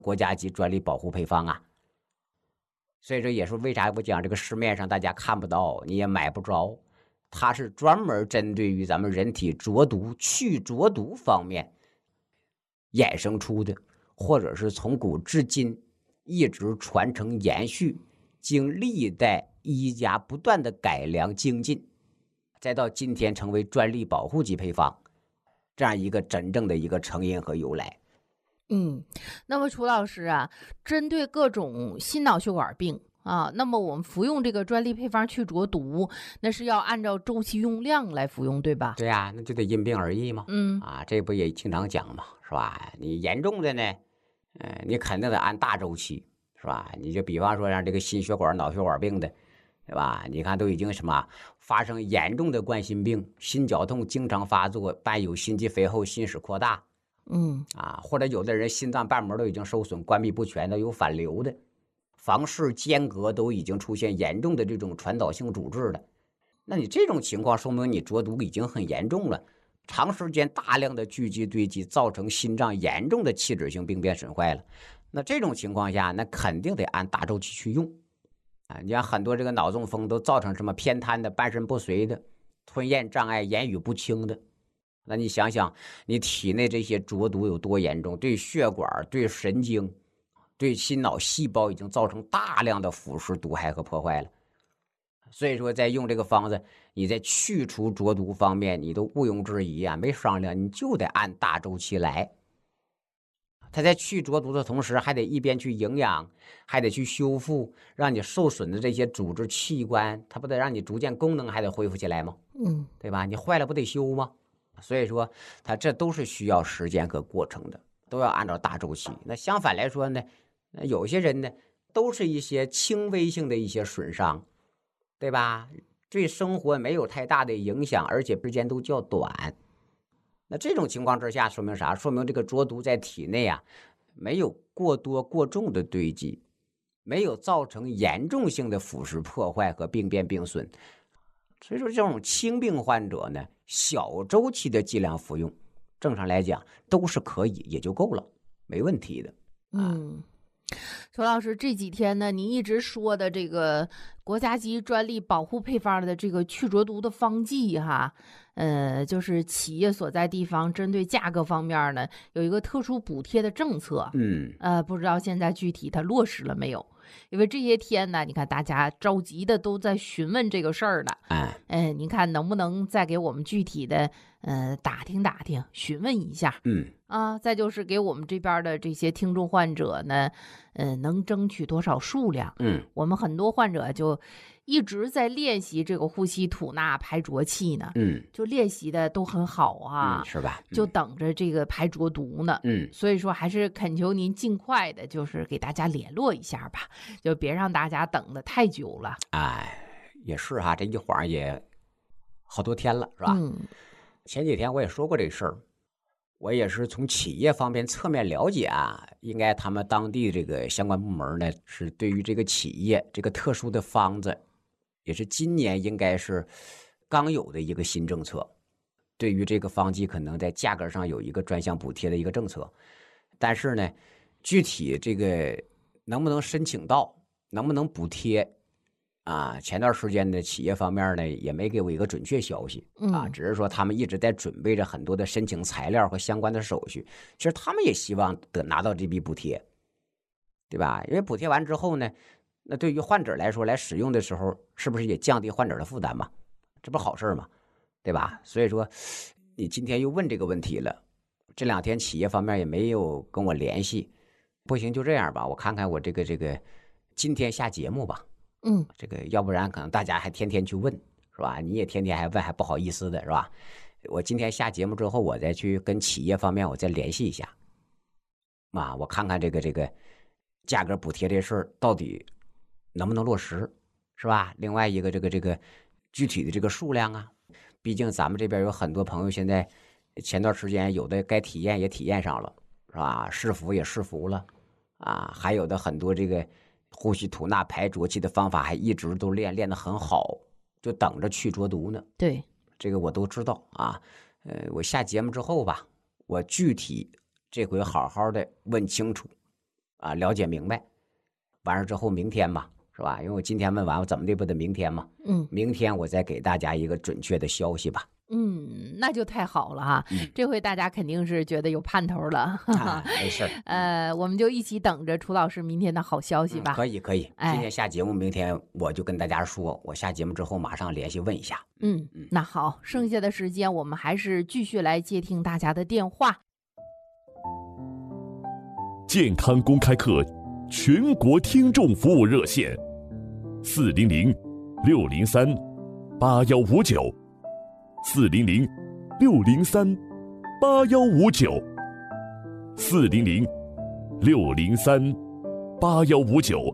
国家级专利保护配方啊。所以这也是为啥我讲这个市面上大家看不到，你也买不着，它是专门针对于咱们人体浊毒、去浊毒方面衍生出的，或者是从古至今一直传承延续，经历代医家不断的改良精进，再到今天成为专利保护级配方，这样一个真正的一个成因和由来。 那么楚老师啊，针对各种心脑血管病啊，那么我们服用这个专利配方去浊毒，那是要按照周期用量来服用，对吧？ 对呀，那就得因病而异嘛。这不也经常讲嘛，是吧？你严重的呢，你肯定得按大周期，是吧？你就比方说让这个心血管、脑血管病的，对吧？你看都已经什么发生严重的冠心病，心绞痛经常发作，伴有心肌肥厚、心室扩大。或者有的人心脏瓣膜都已经受损、关闭不全的，有反流的，房室间隔都已经出现严重的这种传导性阻滞的。那你这种情况说明你浊毒已经很严重了，长时间大量的聚集堆积，造成心脏严重的器质性病变损坏了。那这种情况下，那肯定得按大周期去用你看很多这个脑中风都造成什么偏瘫的、半身不遂的、吞咽障碍、言语不清的。那你想想，你体内这些浊毒有多严重，对血管、对神经、对心脑细胞已经造成大量的腐蚀、毒害和破坏了。所以说在用这个方子，你在去除浊毒方面你都毋庸置疑没商量，你就得按大周期来。它在去浊毒的同时，还得一边去营养，还得去修复，让你受损的这些组织器官，它不得让你逐渐功能还得恢复起来吗？对吧？你坏了不得修吗？所以说它这都是需要时间和过程的，都要按照大周期。那相反来说呢，有些人呢都是一些轻微性的一些损伤，对吧？对生活没有太大的影响，而且时间都较短。那这种情况之下说明啥？说明这个浊毒在体内没有过多过重的堆积，没有造成严重性的腐蚀破坏和病变病损。所以说这种轻病患者呢，小周期的剂量服用，正常来讲都是可以，也就够了，没问题的。 楚老师，这几天呢，您一直说的这个国家级专利保护配方的这个去浊毒的方剂就是企业所在地方针对价格方面呢，有一个特殊补贴的政策。不知道现在具体它落实了没有？因为这些天呢，你看大家着急的都在询问这个事儿呢。您看能不能再给我们具体的打听打听，询问一下？再就是给我们这边的这些听众患者呢，能争取多少数量？我们很多患者就一直在练习这个呼吸吐纳排浊气呢。就练习的都很好是吧？ 就等着这个排浊毒呢。所以说还是恳求您尽快的，就是给大家联络一下吧，就别让大家等得太久了。 也是这一晃也好多天了，是吧？前几天我也说过这事儿，我也是从企业方面侧面了解应该他们当地这个相关部门呢，是对于这个企业这个特殊的方子，也是今年应该是刚有的一个新政策，对于这个方剂可能在价格上有一个专项补贴的一个政策，但是呢，具体这个能不能申请到，能不能补贴前段时间的企业方面呢也没给我一个准确消息只是说他们一直在准备着很多的申请材料和相关的手续。其实他们也希望得拿到这笔补贴，对吧？因为补贴完之后呢，那对于患者来说，来使用的时候是不是也降低患者的负担嘛？这不好事嘛，对吧？所以说你今天又问这个问题了，这两天企业方面也没有跟我联系。不行就这样吧，我看看我这个今天下节目吧。这个要不然可能大家还天天去问，是吧？你也天天还问，还不好意思的，是吧？我今天下节目之后，我再去跟企业方面我再联系一下我看看这个价格补贴这事儿到底能不能落实，是吧？另外一个这个具体的这个数量毕竟咱们这边有很多朋友现在前段时间有的该体验也体验上了，是吧？试服也试服了还有的很多这个呼吸吐纳排浊气的方法还一直都练得很好，就等着去浊毒呢。 对， 这个我都知道我下节目之后吧，我具体这回好好的问清楚了解明白。完了之后，明天吧，是吧？因为我今天问完，我怎么的不得明天嘛？明天我再给大家一个准确的消息吧。 那就太好了哈！这回大家肯定是觉得有盼头了。 没事我们就一起等着楚老师明天的好消息吧。 可以。今天下节目，明天我就跟大家说，我下节目之后马上联系问一下。 那好，剩下的时间我们还是继续来接听大家的电话。 健康公开课全国听众服务热线：400-603-8159。400-603-8159。400-603-8159。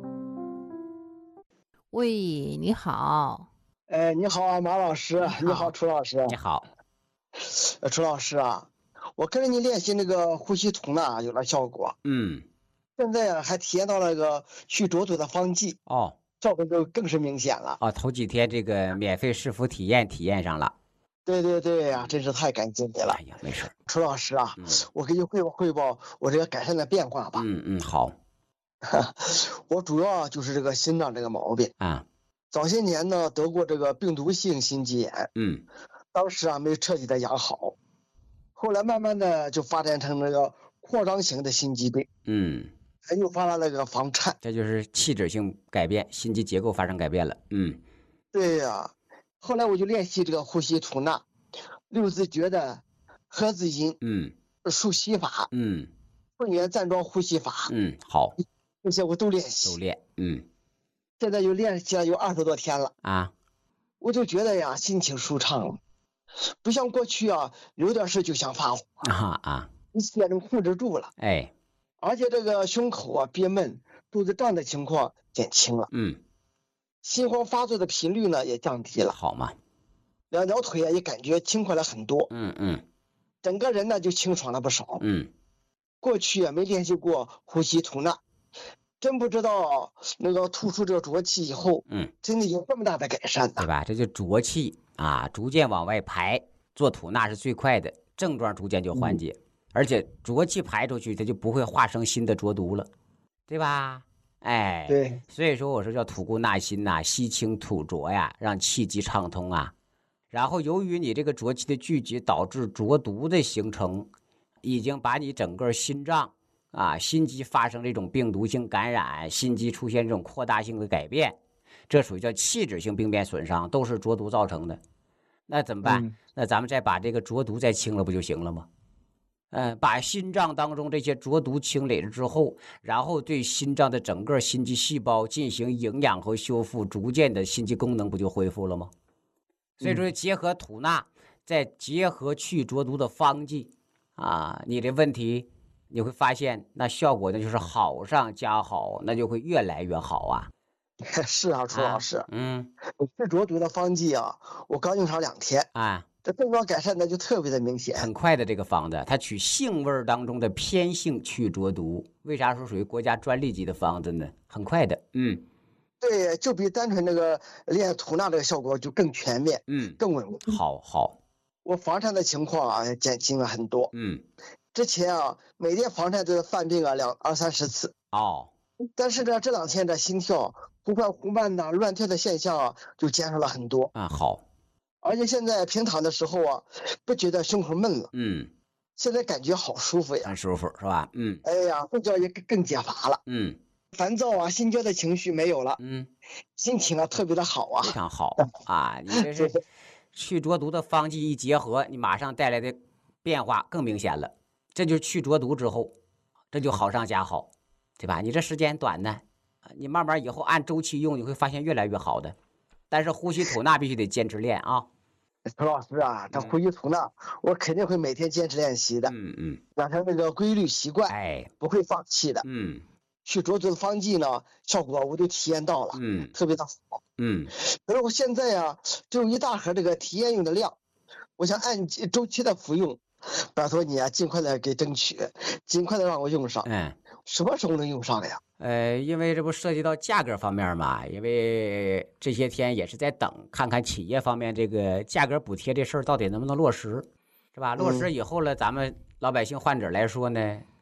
喂，你好。 你好啊，马老师。你好，楚老师。 你好。 楚老师啊，我跟着你练习那个呼吸吐纳有了效果。现在还体验到那个去浊土的方剂。效果就更是明显了。 头几天这个免费试服体验上了。 对呀，真是太感谢你了。 哎呀，没事。 楚老师啊，我给你汇报我这个改善的变化吧。 好。 我主要就是这个心脏这个毛病啊。 早些年呢得过这个病毒性心肌炎。当时啊没彻底的养好，后来慢慢的就发展成那个扩张型的心肌病。还诱发了那个房颤。 这就是器质性改变，心肌结构发生改变了。 对呀。后来我就练习这个呼吸吐纳、六字诀的合字音、数息法、混元站桩呼吸法。 好， 这些我都练习。现在就练习了有20多天了啊。 我就觉得呀，心情舒畅了，不像过去啊，有点事就想发火一切能控制住了。而且这个胸口啊憋闷、肚子胀的情况减轻了。心慌发作的频率呢也降低了。 好嘛。 两条腿也感觉轻快了很多。整个人呢就清爽了不少。过去也没练习过呼吸吐纳，真不知道那个吐出这个浊气以后，真的有这么大的改善呢， 对吧？这就浊气啊，逐渐往外排，做吐纳是最快的，症状逐渐就缓解，而且浊气排出去，它就不会化生新的浊毒了，对吧？ 对， 所以说我说叫吐故纳新呐，吸清吐浊呀，让气机畅通啊。然后由于你这个浊气的聚集，导致浊毒的形成，已经把你整个心脏心肌发生这种病毒性感染，心肌出现这种扩大性的改变，这属于叫器质性病变损伤，都是浊毒造成的。那怎么办？那咱们再把这个浊毒再清了不就行了吗？把心脏当中这些浊毒清理了之后，然后对心脏的整个心肌细胞进行营养和修复，逐渐的心肌功能不就恢复了吗？所以说结合吐纳，再结合去浊毒的方剂你这问题你会发现那效果呢就是好上加好，那就会越来越好啊。 是啊，楚老师，去浊毒的方剂我刚用上2天这症状改善的就特别的明显， 很快的。这个方子它取性味当中的偏性去浊毒，为啥说属于国家专利级的方子呢？很快的。 对，就比单纯那个练吐纳这个效果就更全面，更稳固。 好， 我房颤的情况也减轻了很多。之前每天房颤都是犯病20-30次。但是呢，这2天的心跳忽快忽慢乱跳的现象就减少了很多。 好。 而且现在平躺的时候不觉得胸口闷了。现在感觉好舒服呀。 很舒服是吧？ 哎呀，睡觉也更解乏了。烦躁心焦的情绪没有了。心情特别的好非常好你这是去浊毒的方剂一结合，你马上带来的变化更明显了。这就是去浊毒之后，这就好上加好，对吧？你这时间短呢，你慢慢以后按周期用，你会发现越来越好的。但是呼吸吐纳必须得坚持练楚老师这呼吸吐纳我肯定会每天坚持练习的。养成那个规律习惯，不会放弃的。去浊毒的方剂呢，效果我都体验到了，特别的好。可是我现在只有1大盒这个体验用的量，我想按周期的服用，拜托你尽快的给争取，尽快的让我用上。什么时候能用上呀？ 因为这不涉及到价格方面嘛，因为这些天也是在等，看看企业方面这个价格补贴这事儿到底能不能落实，是吧？落实以后了，咱们老百姓患者来说呢，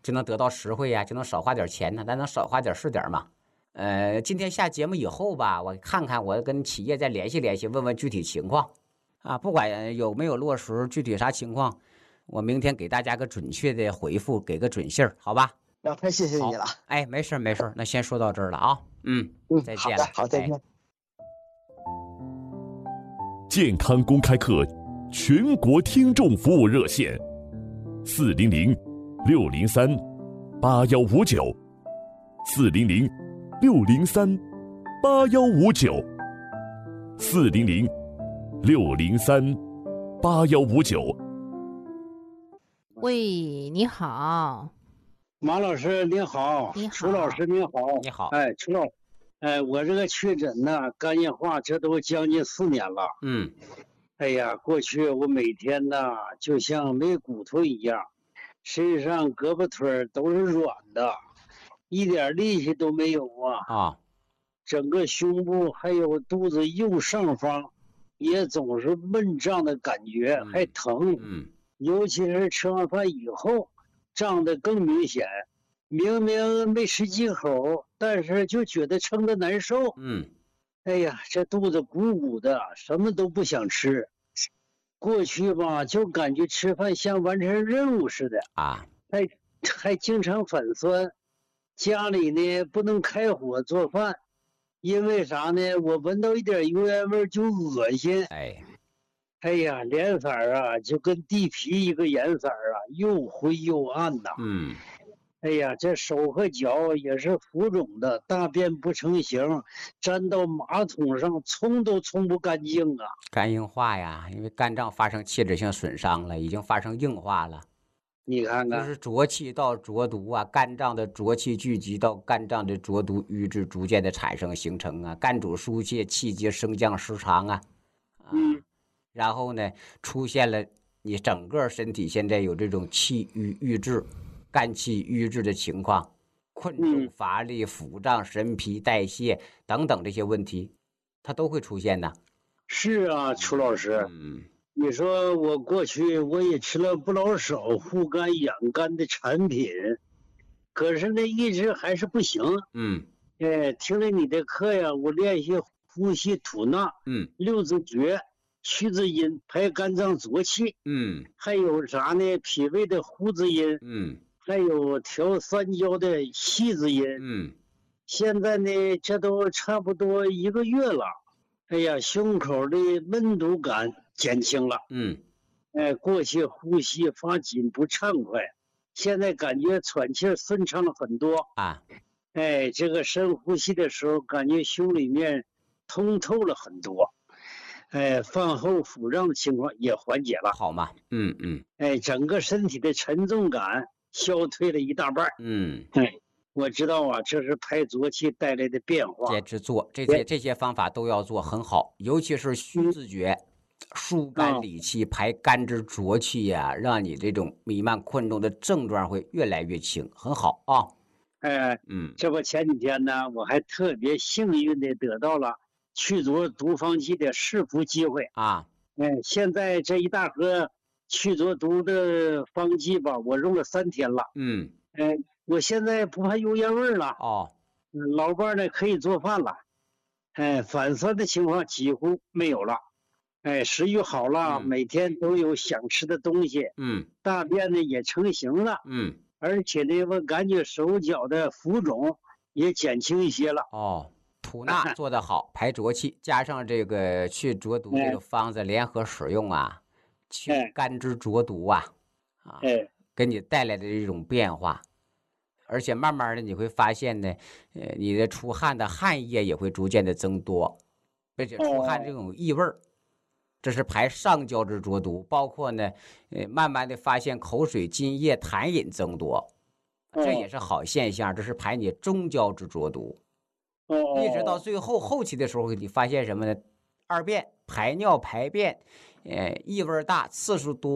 就能得到实惠呀，就能少花点钱呢，咱能少花点是点嘛。今天下节目以后吧，我看看，我跟企业再联系联系，问问具体情况啊，不管有没有落实，具体啥情况，我明天给大家个准确的回复，给个准信儿，好吧？ 太谢谢你了。 哎，没事没事，那先说到这儿了啊。再见了。 好，再见。 健康公开课全国听众服务热线 400-603-8159，400-603-8159。喂，你好， 马老师您好，楚老师您好， 你好， 楚老，我这个确诊呢，肝硬化这都将近4年了，哎呀，过去我每天呢就像没骨头一样，身上胳膊腿都是软的，一点力气都没有啊，整个胸部还有肚子右上方也总是闷胀的感觉，还疼，尤其是吃完饭以后胀得更明显，明明没吃几口，但是就觉得撑得难受，哎呀，这肚子鼓鼓的，什么都不想吃。过去吧，就感觉吃饭像完成任务似的啊， 还经常反酸。家里呢不能开火做饭，因为啥呢？我闻到一点油烟味就恶心。哎呀，脸色啊就跟地皮一个颜色啊，又灰又暗呐。哎呀，这手和脚也是浮肿的，大便不成形，粘到马桶上冲都冲不干净啊。 肝硬化呀，因为肝脏发生器质性损伤了，已经发生硬化了。 你看看， 就是浊气到浊毒啊，肝脏的浊气聚集到肝脏的浊毒瘀滞逐渐的产生形成啊，肝主疏泄，气机升降失常啊，然后呢，出现了你整个身体现在有这种气郁郁滞、肝气郁滞的情况，困重乏力、腹胀、神疲、代谢等等这些问题，它都会出现的。 是啊，楚老师，你说我过去我也吃了不老少护肝养肝的产品，可是呢一直还是不行。听了你的课呀，我练习呼吸吐纳，六字诀、去字音、排肝脏浊气，还有啥呢？脾胃的呼字音，还有调三焦的细字音，现在呢这都差不多1个月了。哎呀，胸口的闷堵感减轻了，过去呼吸发紧不畅快，现在感觉喘气顺畅了很多啊。 这个深呼吸的时候，感觉胸里面通透了很多，饭后腹胀的情况也缓解了， 好吗？ 整个身体的沉重感消退了一大半。我知道啊，这是排浊气带来的变化。 坚持做这些方法都要做，很好。尤其是虚字诀，疏肝理气、排肝之浊气呀，让你这种弥漫困重的症状会越来越轻，很好啊。 这不前几天呢，我还特别幸运的得到了去浊毒方剂的试服机会啊。 现在这一大盒去浊毒的方剂吧，我用了3天了。我现在不怕油烟味了。老伴呢可以做饭了。反酸的情况几乎没有了。食欲好了，每天都有想吃的东西。大便呢也成型了。而且呢，我感觉手脚的浮肿也减轻一些了。 吐纳做得好，排浊气，加上这个去浊毒这个方子联合使用啊，去肝之浊毒啊，给你带来的这种变化。而且慢慢的你会发现呢，你的出汗的汗液也会逐渐的增多，而且出汗这种异味儿，这是排上焦之浊毒。包括呢，慢慢的发现口水津液痰饮增多，这也是好现象，这是排你中焦之浊毒。一直到最后后期的时候，你发现什么呢？二便排尿排便，异味大，次数多。